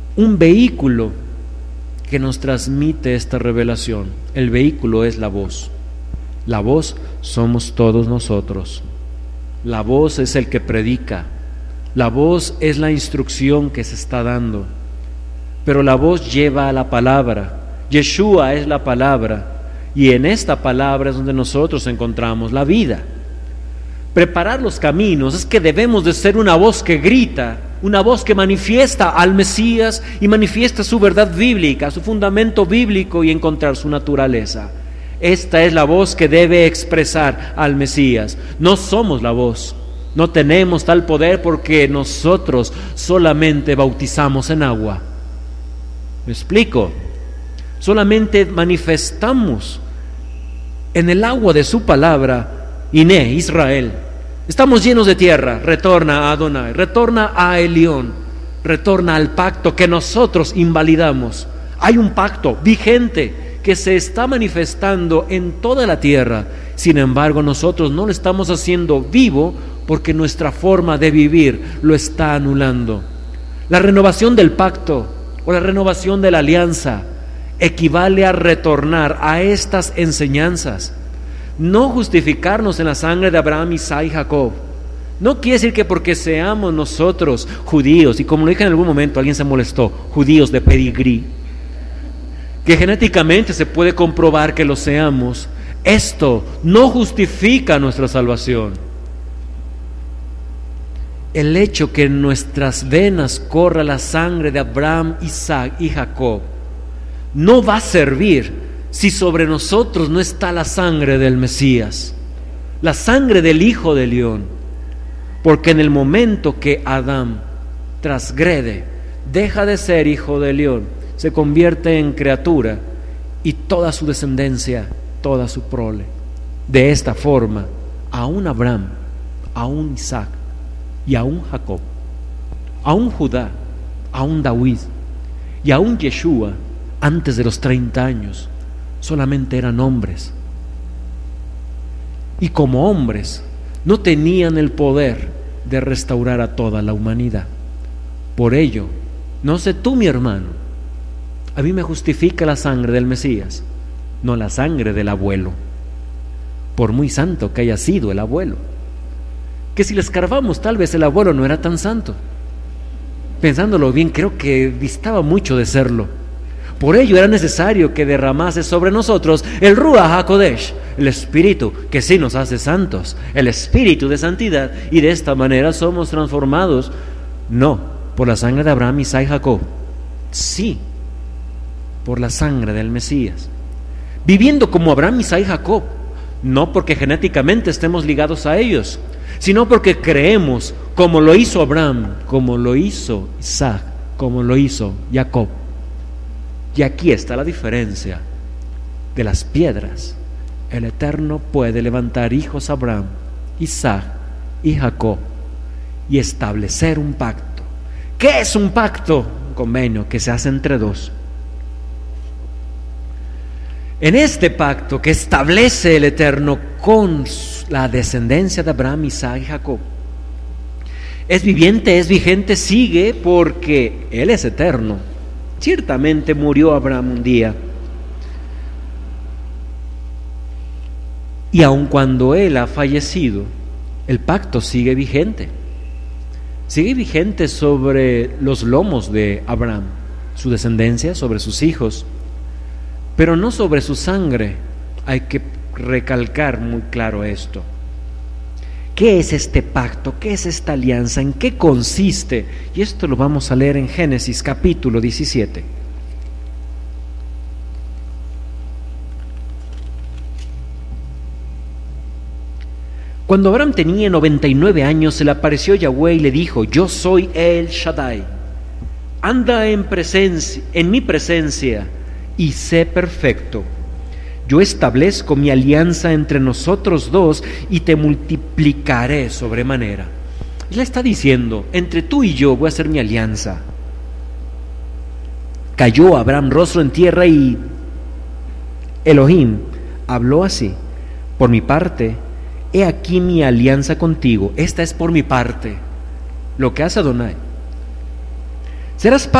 un vehículo que nos transmite esta revelación. El vehículo es la voz. La voz somos todos nosotros. La voz es el que predica. La voz es la instrucción que se está dando. Pero la voz lleva a la palabra. Yeshua es la palabra. Y en esta palabra es donde nosotros encontramos la vida. Preparar los caminos es que debemos de ser una voz que grita, una voz que manifiesta al Mesías y manifiesta su verdad bíblica, su fundamento bíblico y encontrar su naturaleza. Esta es la voz que debe expresar al Mesías. No somos la voz, no tenemos tal poder porque nosotros solamente bautizamos en agua. ¿Me explico? Solamente manifestamos en el agua de su palabra. Iné, Israel, estamos llenos de tierra, retorna a Adonai, retorna a Elión, retorna al pacto que nosotros invalidamos. Hay un pacto vigente que se está manifestando en toda la tierra. Sin embargo, nosotros no lo estamos haciendo vivo porque nuestra forma de vivir lo está anulando. La renovación del pacto o la renovación de la alianza equivale a retornar a estas enseñanzas. No justificarnos en la sangre de Abraham, Isaac y Jacob. No quiere decir que porque seamos nosotros judíos, y como lo dije en algún momento, alguien se molestó, judíos de pedigrí, que genéticamente se puede comprobar que lo seamos, esto no justifica nuestra salvación. El hecho que en nuestras venas corra la sangre de Abraham, Isaac y Jacob no va a servir si sobre nosotros no está la sangre del Mesías, la sangre del Hijo de León. Porque en el momento que Adán transgrede, deja de ser hijo de León, se convierte en criatura y toda su descendencia, toda su prole. De esta forma, a un Abraham, a un Isaac y a un Jacob, a un Judá, a un David y a un Yeshua antes de los 30 años, solamente eran hombres. Y como hombres no tenían el poder de restaurar a toda la humanidad. Por ello, no sé tú, mi hermano, a mí me justifica la sangre del Mesías, no la sangre del abuelo, por muy santo que haya sido el abuelo. Que si le escarbamos, tal vez el abuelo no era tan santo. Pensándolo bien, creo que distaba mucho de serlo. Por ello era necesario que derramase sobre nosotros el Ruach HaKodesh, el Espíritu que sí nos hace santos, el Espíritu de santidad, y de esta manera somos transformados, no por la sangre de Abraham, Isaac y Jacob, sí por la sangre del Mesías, viviendo como Abraham, Isaac y Jacob, no porque genéticamente estemos ligados a ellos, sino porque creemos como lo hizo Abraham, como lo hizo Isaac, como lo hizo Jacob. Y aquí está la diferencia de las piedras. El Eterno puede levantar hijos a Abraham, Isaac y Jacob y establecer un pacto. ¿Qué es un pacto? Un convenio que se hace entre dos. En este pacto que establece el Eterno con la descendencia de Abraham, Isaac y Jacob, es viviente, es vigente, sigue porque Él es eterno. Ciertamente murió Abraham un día, y aun cuando él ha fallecido, el pacto sigue vigente sobre los lomos de Abraham, su descendencia, sobre sus hijos, pero no sobre su sangre. Hay que recalcar muy claro esto. ¿Qué es este pacto? ¿Qué es esta alianza? ¿En qué consiste? Y esto lo vamos a leer en Génesis capítulo 17. Cuando Abraham tenía 99 años, se le apareció Yahweh y le dijo: yo soy El Shaddai. Anda en mi presencia y sé perfecto. Yo establezco mi alianza entre nosotros dos y te multiplicaré sobremanera. Él le está diciendo: entre tú y yo voy a hacer mi alianza. Cayó Abraham rostro en tierra y Elohim habló así: por mi parte, he aquí mi alianza contigo. Esta es por mi parte. Lo que hace Adonai. Serás